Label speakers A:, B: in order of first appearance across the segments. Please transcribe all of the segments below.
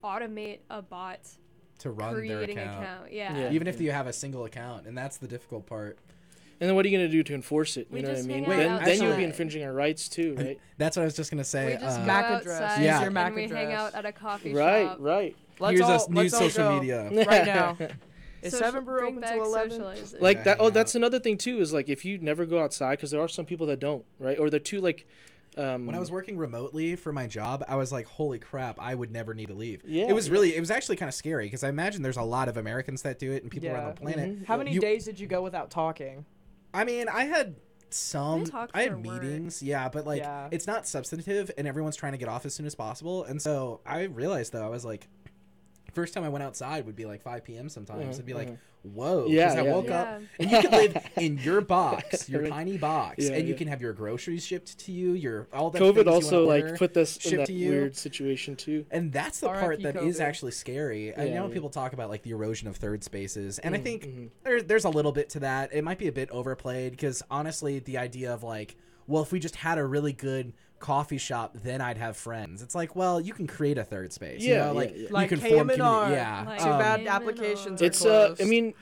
A: automate a bot
B: to run their
A: creating
B: account.
A: Yeah.
B: Even if you have a single account, and that's the difficult part.
C: And then what are you going to do to enforce it?
A: We
C: You know what I
A: just
C: mean?
A: hang out
C: Then you'll be
A: outside.
C: infringing our rights too, right?
B: That's what I was just gonna say.
A: We just go
D: MAC address.
A: outside
B: Yeah.
D: Use your MAC
A: and we hang
D: address.
A: out at a coffee
C: Right,
A: shop.
C: right.
B: Here's us new
D: let's all
B: social
D: go
B: media.
D: right now. Is
A: Social-
D: 7 Brew
A: bring
D: open
A: back
D: till 11?
A: socializing.
C: Like
B: Yeah,
C: that. Oh,
B: hang
C: that's
B: out.
C: another thing too. Is like if you never go outside, because there are some people that don't, right? Or they're too like.
B: When I was working remotely for my job, I was like, holy crap, I would never need to leave.
C: Yeah.
B: It was actually kind of scary because I imagine there's a lot of Americans that do it and people around the planet.
D: How many
B: You-
D: days did you go without talking?
B: I mean, I had
A: talk
B: I had
A: for work.
B: meetings, yeah, but like
D: Yeah.
B: it's not substantive and everyone's trying to get off as soon as possible. And so I realized though, I was like, first time I went outside would be like 5 p.m. sometimes. It'd be like, whoa.
C: Yeah,
B: 'Cause I
C: yeah,
B: woke
A: yeah.
B: up and you can live in your box, your
C: Right.
B: tiny box,
C: Yeah,
B: and you
C: yeah.
B: can have your groceries shipped to you, your all the
C: COVID
B: things you
C: also
B: wanna
C: like
B: order
C: put this in
B: shipped
C: that
B: to you.
C: weird situation too.
B: And that's the
D: RIP
B: part that is
D: COVID.
B: actually scary. I
C: Yeah,
B: know
C: yeah.
B: people talk about like the erosion of third spaces, and I think
C: mhm.
B: there's a little bit to that. It might be a bit overplayed because honestly, the idea of like, well, if we just had a really good coffee shop, then I'd have friends. It's like, well, you can create a third space. You
C: Yeah,
B: know?
C: yeah,
B: Like
C: yeah.
B: you
D: Like
B: can form
D: KM&R.
B: community. Yeah.
A: Like
D: Too bad
A: Cayman
D: applications
A: or-
D: are
C: It's
D: closed.
C: I mean,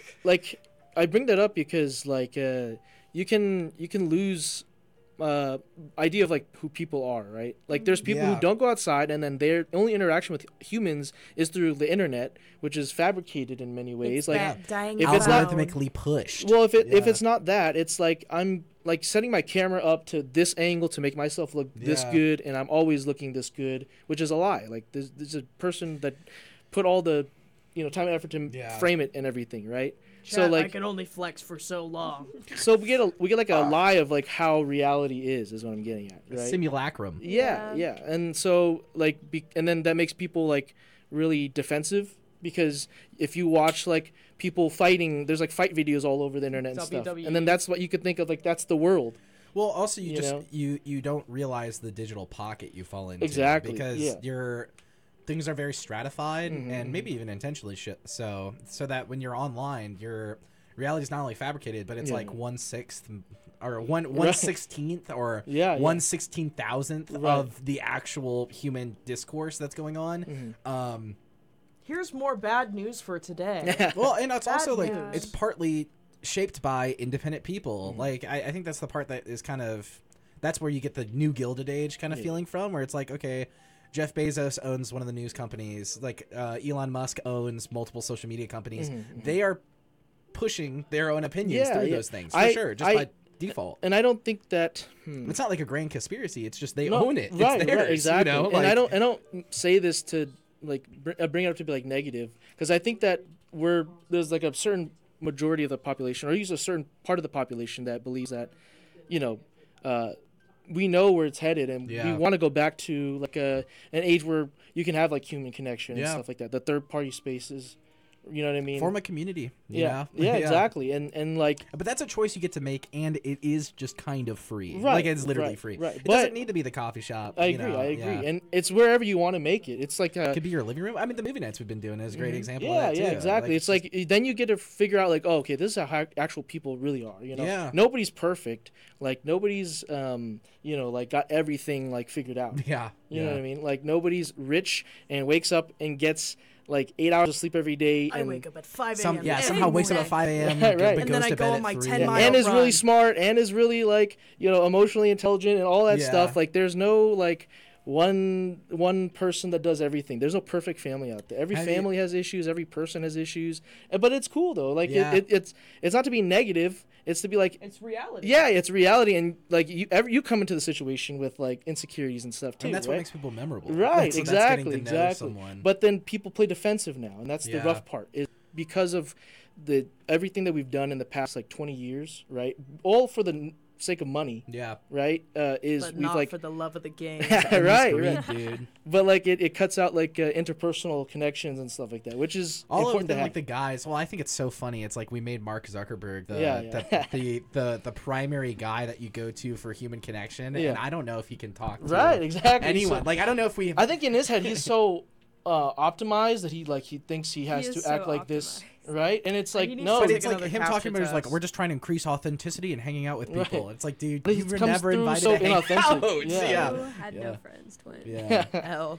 C: I bring that up because like you can lose idea of like who people are, right? Like there's people
B: Yeah.
C: who don't go outside and then their only interaction with humans is through the internet, which is fabricated in many ways.
D: It's
C: like
D: that dang
C: if it's not-
B: algorithmically pushed.
C: well, if
B: Yeah.
C: it's not that, it's like I'm like setting my camera up to this angle to make myself look this
B: Yeah.
C: good, and I'm always looking this good, which is a lie. Like there's a person that put all the time and effort to
B: Yeah.
C: frame it and everything, right?
D: Chat,
C: So
D: I
C: like
D: can only flex for so long.
C: so we get like a lie of like how reality is what I'm getting at,
B: A
C: right?
B: simulacrum.
C: Yeah, yeah, and so like, and then that makes people like really defensive because if you watch like people fighting, there's like fight videos all over the internet and stuff,
D: WWE.
C: and then that's what you could think of like that's the world.
B: Well, also you
C: You
B: just
C: know?
B: you don't realize the digital pocket you fall into.
C: Exactly,
B: Because
C: yeah.
B: your things are very stratified
C: Mhm.
B: and maybe even intentionally so that when you're online, your reality is not only fabricated, but it's
C: Yeah.
B: like 1/6 or one
C: Right.
B: 1/16th or
C: Yeah, yeah.
B: 1/16,000th
C: Right.
B: of the actual human discourse that's going on.
C: Mhm.
D: Here's more bad news for today.
B: Well, and it's
D: Bad
B: also like
D: news.
B: it's partly shaped by independent people.
C: Mm-hmm.
B: Like I think that's the part that is kind of that's where you get the new Gilded Age kind of
C: Yeah.
B: feeling from, where it's like, okay, Jeff Bezos owns one of the news companies, like Elon Musk owns multiple social media companies.
C: Mhm.
B: They are pushing their own opinions
C: Yeah,
B: through
C: yeah.
B: those things for sure, just by default.
C: And I don't think that.
B: It's not like a grand conspiracy. It's just they
C: No,
B: own it.
C: Right,
B: it's theirs,
C: right, exactly.
B: You know?
C: And I don't say this to like bring it up to be like negative because I think that there's like a certain majority of the population or use a certain part of the population that believes that we know where it's headed and we
B: Yeah.
C: want to go back to like an age where you can have like human connection and
B: Yeah.
C: stuff like that. The third party spaces, you know what I mean?
B: Form a community. You
C: yeah,
B: know?
C: yeah, exactly. And like
B: But that's a choice you get to make, and it is just kind of free.
C: Right,
B: Like, it's literally
C: right,
B: free.
C: right.
B: It
C: But-
B: doesn't need to be the coffee shop.
C: I
B: you
C: agree,
B: know,
C: I agree,
B: yeah.
C: and it's wherever you want to make it. It's like
B: It could be your living room. I mean, the movie nights we've been doing is a great example of
C: Yeah,
B: that, too.
C: yeah, exactly. It's like then you get to figure out like, oh, okay, this is how actual people really are. You know,
B: Yeah.
C: nobody's perfect. Like nobody's, like got everything like figured out.
B: Yeah.
C: You know what I mean? Like nobody's rich and wakes up and gets like 8 hours of sleep every day.
D: I
C: And,
D: wake up at 5 a.m.
B: Somehow wakes up at 5 a.m.
C: Right, right.
B: but
C: And
B: goes
D: then I
B: to
D: go
B: bed
D: on
B: at
D: my
B: 3.
D: 10 mile
C: and is really
D: run.
C: smart and is really like emotionally intelligent and all that
B: Yeah.
C: stuff. Like there's no like one person that does everything. There's no perfect family out there. Every
B: Have you-
C: family has issues. Every person has issues. But it's cool though. Like
B: Yeah.
C: it's not to be negative. It's to be like
D: It's reality.
C: yeah, it's reality, and like you come into the situation with like insecurities and stuff too.
B: And that's
C: right?
B: what makes people memorable.
C: Right,
B: That's
C: exactly,
B: getting to know
C: exactly.
B: someone.
C: But then people play defensive now, and that's the
B: Yeah.
C: rough part. Is because of the everything that we've done in the past like 20 years, right? All for the sake of money,
B: yeah.
C: right? Is
D: But
C: we've
D: not
C: like
D: for the love of the game.
C: right,
B: Greed,
C: right.
B: dude.
C: But like it cuts out like interpersonal connections and stuff like that, which is
B: All of
C: important to
B: them,
C: have.
B: like the guys. Well, I think it's so funny. It's like we made Mark Zuckerberg
C: Yeah.
B: the primary guy that you go to for human connection,
C: Yeah.
B: and I don't know if he can talk to
C: Right, exactly.
B: anyone.
C: So-
B: Like I don't know if we.
C: I think in his head he's so optimized that he thinks he has
A: is
C: to
A: so
C: act like this,
A: optimized.
C: right? And it's like
D: he needs
C: no,
D: to
B: But
D: take
B: it's like
D: another
B: him
D: captcha
B: talking about is like
D: test.
B: we're just trying to increase authenticity and hanging out with people.
D: Right.
B: It's like, dude,
C: But
B: you
C: it
B: were
C: comes
B: never
C: through
B: invited
C: so
B: to hang
C: inauthentic.
B: out.
C: Yeah.
A: Who had
B: Yeah.
A: no friends, twin.
B: Yeah.
D: Hell.